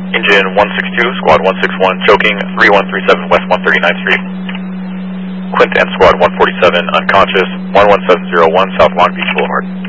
Engine 162, Squad 161, choking 3137 West 139th Street. Quint and Squad 147, unconscious, 11701 South Long Beach Boulevard.